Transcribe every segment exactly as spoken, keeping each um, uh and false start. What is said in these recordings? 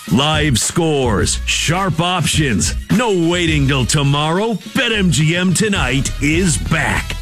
Live scores, sharp options, no waiting till tomorrow. BetMGM Tonight is back.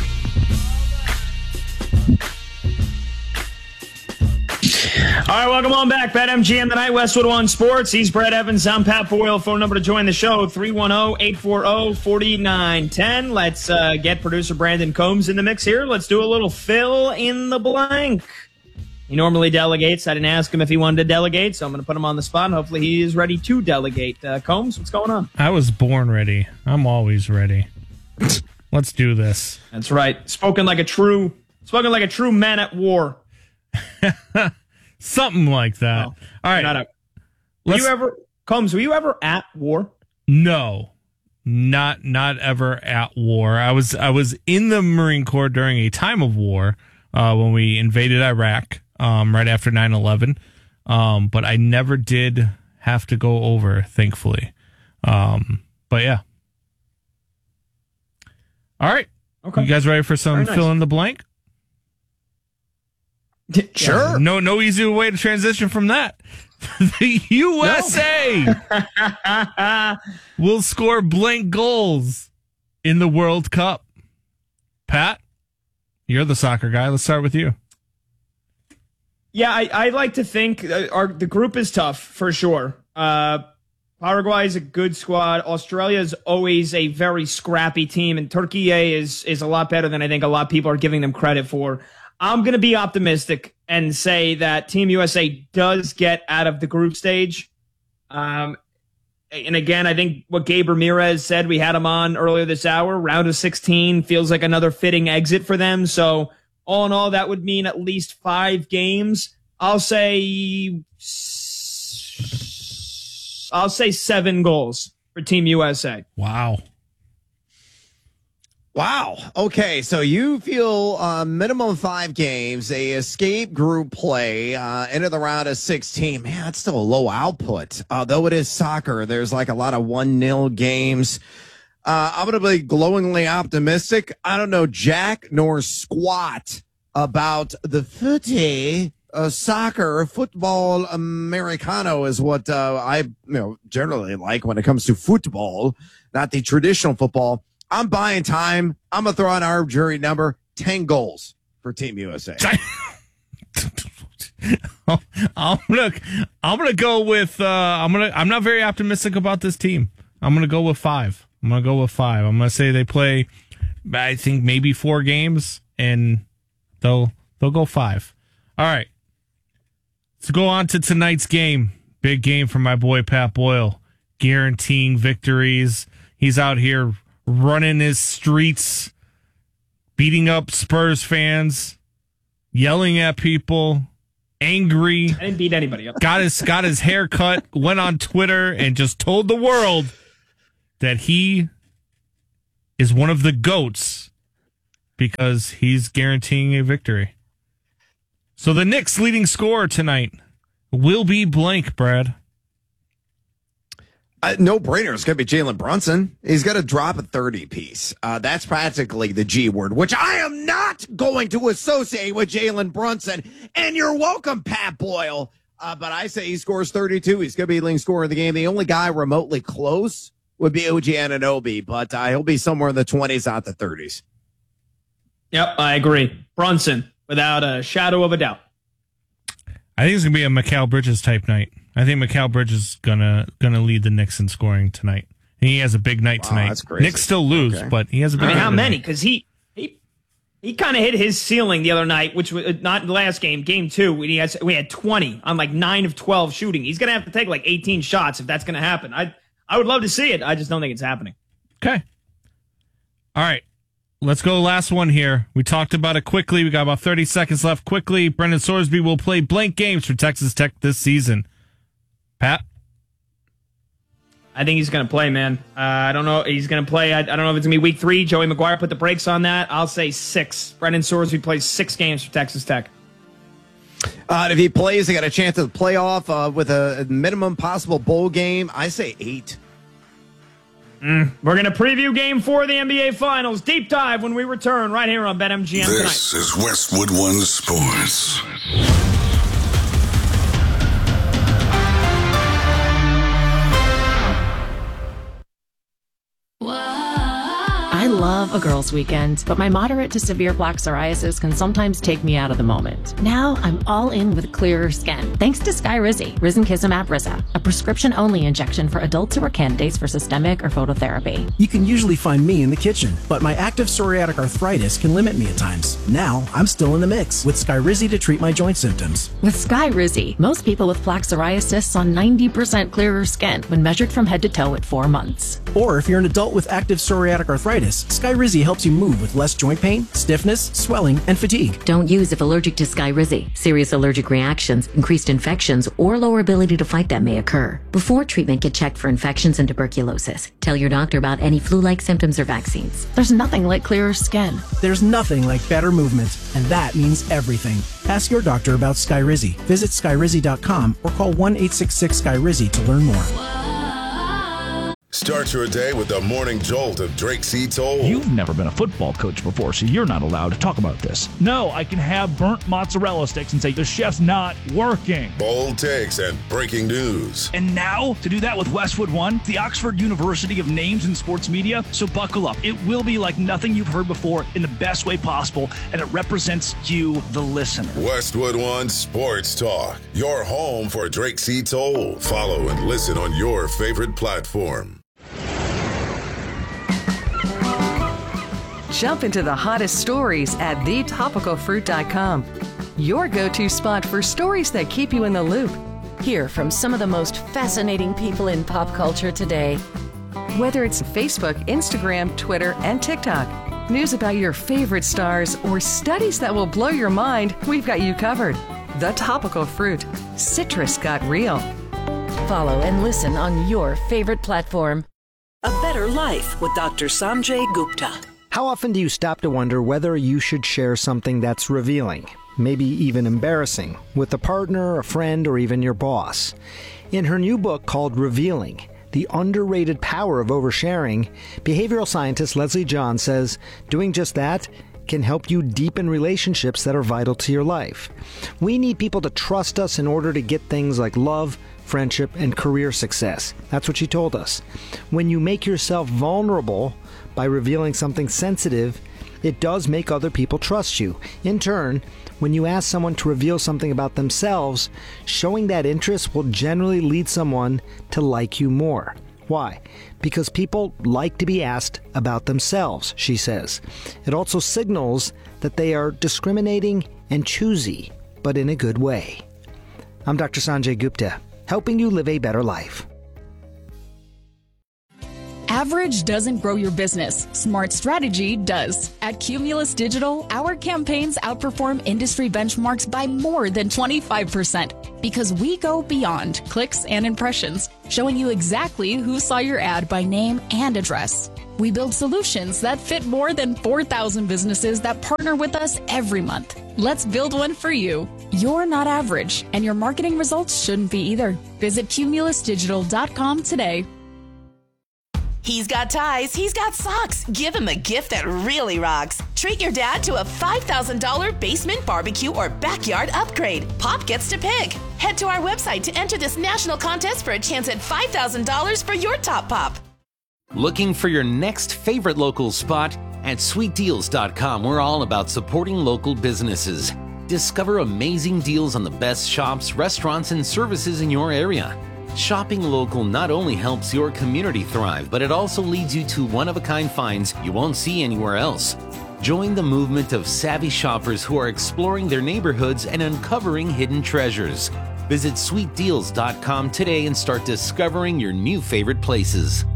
All right, welcome on back. BetMGM Tonight, Westwood One Sports. He's Brett Evans. I'm Pat Boyle. Phone number to join the show, three one zero, eight four zero, four nine one zero. Let's uh, get producer Brandon Combs in the mix here. Let's do a little fill in the blank. He normally delegates. I didn't ask him if he wanted to delegate, so I'm going to put him on the spot. Hopefully he is ready to delegate. Uh, Combs, what's going on? I was born ready. I'm always ready. Let's do this. That's right. Spoken like a true, spoken like a true man at war. Something like that. Oh, all right. Not a, were you ever, Combs, were you ever at war? No. Not not ever at war. I was I was in the Marine Corps during a time of war uh, when we invaded Iraq. Um, right after nine eleven, um, but I never did have to go over, thankfully. Um, but yeah. All right. Okay. You guys ready for some nice. Fill in the blank? Sure. Yeah, no, no easy way to transition from that. The U S A no. will score blank goals in the World Cup. Pat, you're the soccer guy. Let's start with you. Yeah, I, I like to think our the group is tough for sure. Uh, Paraguay is a good squad. Australia is always a very scrappy team, and Turkey is is a lot better than I think a lot of people are giving them credit for. I'm going to be optimistic and say that Team U S A does get out of the group stage. Um, and again, I think what Gabe Ramirez said, we had him on earlier this hour, round of sixteen feels like another fitting exit for them. So all in all, that would mean at least five games. I'll say, I'll say seven goals for Team U S A. Wow. Wow. Okay, so you feel uh, minimum five games, a escape group play, uh, into the round of sixteen. Man, that's still a low output. Uh, though it is soccer, there's like a lot of one nil games. Uh, I'm going to be glowingly optimistic. I don't know jack nor squat about the footy. Uh, soccer, football, Americano is what uh, I you know generally like when it comes to football, not the traditional football. I'm buying time. I'm going to throw out our jury number, ten goals for Team U S A. I'm gonna, I'm gonna go with. Uh, I'm gonna. I'm not very optimistic about this team. I'm gonna go with five. I'm gonna go with five. I'm gonna say they play. I think maybe four games, and they'll they'll go five. All right. Let's go on to tonight's game. Big game for my boy Pat Boyle, guaranteeing victories. He's out here running his streets, beating up Spurs fans, yelling at people, angry. I didn't beat anybody up. Got his got his hair cut, went on Twitter and just told the world that he is one of the GOATs because he's guaranteeing a victory. So the Knicks' leading scorer tonight will be blank, Brad. Uh, no brainer. It's going to be Jalen Brunson. He's going to drop a thirty piece. Uh, that's practically the G word, which I am not going to associate with Jalen Brunson. And you're welcome, Pat Boyle. Uh, but I say he scores thirty-two. He's going to be the leading scorer in the game. The only guy remotely close would be O G Anunoby, but uh, he'll be somewhere in the twenties, not the thirties. Yep, I agree. Brunson, without a shadow of a doubt. I think it's going to be a Mikal Bridges type night. I think Mikal Bridges is gonna gonna lead the Knicks in scoring tonight. He has a big night wow, tonight. That's crazy. Knicks still lose, okay. but he has a big I mean, night how tonight. many? Because he he he kind of hit his ceiling the other night, which was not the last game, game two. When he has we had twenty on like nine of twelve shooting. He's gonna have to take like eighteen shots if that's gonna happen. I I would love to see it. I just don't think it's happening. Okay. All right. Let's go last one here. We talked about it quickly. We got about thirty seconds left. Quickly, Brendan Sorsby will play blank games for Texas Tech this season. Pat? I think he's going to play, man. Uh, I don't know. He's going to play. I, I don't know if it's going to be week three. Joey McGuire put the brakes on that. I'll say six. Brendan Sorsby plays six games for Texas Tech. Uh, if he plays, they got a chance of the playoff uh, with a minimum possible bowl game. I say eight. Mm. We're going to preview game four of the N B A Finals. Deep dive when we return right here on BetMGM tonight. This is Westwood One Sports. love a girls' weekend, but my moderate to severe plaque psoriasis can sometimes take me out of the moment. Now I'm all in with clearer skin, thanks to Skyrizi, risankizumab Riza, a prescription-only injection for adults who are candidates for systemic or phototherapy. You can usually find me in the kitchen, but my active psoriatic arthritis can limit me at times. Now I'm still in the mix with Skyrizi to treat my joint symptoms. With Skyrizi, most people with plaque psoriasis saw ninety percent clearer skin when measured from head to toe at four months. Or if you're an adult with active psoriatic arthritis, Skyrizi helps you move with less joint pain, stiffness, swelling, and fatigue. Don't use if allergic to Skyrizi. Serious allergic reactions, increased infections, or lower ability to fight them may occur. Before treatment, get checked for infections and tuberculosis. Tell your doctor about any flu-like symptoms or vaccines. There's nothing like clearer skin. There's nothing like better movement, and that means everything. Ask your doctor about Skyrizi. Visit Skyrizi dot com or call one eight six six Skyrizi to learn more. Start your day with the morning jolt of Drake C. Toll. You've never been a football coach before, so you're not allowed to talk about this. No, I can have burnt mozzarella sticks and say the chef's not working. Bold takes and breaking news. And now, to do that with Westwood One, the Oxford University of Names in Sports Media. So buckle up. It will be like nothing you've heard before in the best way possible, and it represents you, the listener. Westwood One Sports Talk, your home for Drake C. Toll. Follow and listen on your favorite platform. Jump into the hottest stories at the topical fruit dot com. Your go-to spot for stories that keep you in the loop. Hear from some of the most fascinating people in pop culture today. Whether it's Facebook, Instagram, Twitter, and TikTok, news about your favorite stars, or studies that will blow your mind, we've got you covered. The Topical Fruit. Citrus got real. Follow and listen on your favorite platform. A Better Life with Doctor Sanjay Gupta. How often do you stop to wonder whether you should share something that's revealing, maybe even embarrassing, with a partner, a friend, or even your boss? In her new book called Revealing, The Underrated Power of Oversharing, behavioral scientist Leslie John says doing just that can help you deepen relationships that are vital to your life. We need people to trust us in order to get things like love, friendship, and career success. That's what she told us. When you make yourself vulnerable by revealing something sensitive, it does make other people trust you. In turn, when you ask someone to reveal something about themselves, showing that interest will generally lead someone to like you more. Why? Because people like to be asked about themselves, she says. It also signals that they are discriminating and choosy, but in a good way. I'm Doctor Sanjay Gupta, helping you live a better life. Average doesn't grow your business. Smart strategy does. At Cumulus Digital, our campaigns outperform industry benchmarks by more than twenty-five percent because we go beyond clicks and impressions, showing you exactly who saw your ad by name and address. We build solutions that fit more than four thousand businesses that partner with us every month. Let's build one for you. You're not average, and your marketing results shouldn't be either. Visit cumulus digital dot com today. He's got ties, he's got socks. Give him a gift that really rocks. Treat your dad to a five thousand dollars basement barbecue or backyard upgrade. Pop gets to pick. Head to our website to enter this national contest for a chance at five thousand dollars for your top pop. Looking for your next favorite local spot? At sweet deals dot com, we're all about supporting local businesses. Discover amazing deals on the best shops, restaurants, and services in your area. Shopping local not only helps your community thrive, but it also leads you to one-of-a-kind finds you won't see anywhere else. Join the movement of savvy shoppers who are exploring their neighborhoods and uncovering hidden treasures. Visit sweet deals dot com today and start discovering your new favorite places.